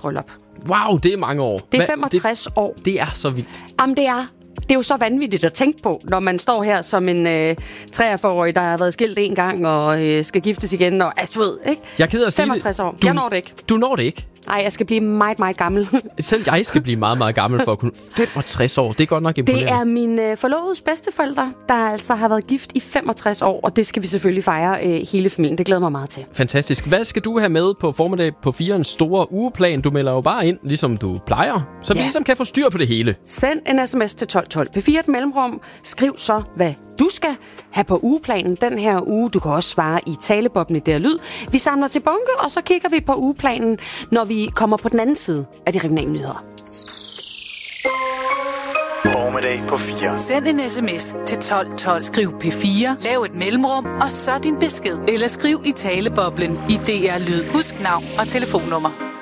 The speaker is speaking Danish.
bryllup. Wow, det er mange år. Det er 65 år. Det er så vildt. Jamen, det er jo så vanvittigt at tænke på, når man står her som en 43-årig, der har været skilt en gang og skal giftes igen. Og ved, ikke? Jeg er ked af at sige 65 år. Jeg når det ikke. Du når det ikke? Nej, jeg skal blive meget, meget gammel. Selv jeg skal blive meget, meget gammel for at kunne... 65 år, det er godt nok imponerende. Det er min forlovedes bedsteforældre, der altså har været gift i 65 år, og det skal vi selvfølgelig fejre hele familien. Det glæder mig meget til. Fantastisk. Hvad skal du have med på formiddag på 4'ernes store ugeplan? Du melder jo bare ind, ligesom du plejer, så vi ligesom kan få styr på det hele. Send en sms til 1212 P4 et mellemrum. Skriv så, hvad du skal have på ugeplanen den her uge. Du kan også svare i taleboblen i der lyd. Vi samler til bunke, og så kigger vi på ugeplanen, når vi kommer på den anden side af de regionale nyheder. Formiddag på 4. Send en sms til 1212. Skriv P4, lav et mellemrum, og så din besked. Eller skriv i taleboblen i DR Lyd. Husk navn og telefonnummer.